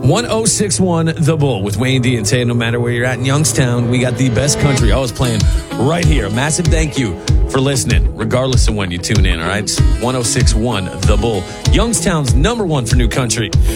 1061 The Bull with Wayne D and Tay. No matter where you're at in Youngstown, we got the best country always playing right here. Massive thank you for listening, regardless of when you tune in, all right? It's 1061 The Bull, Youngstown's #1 for new country.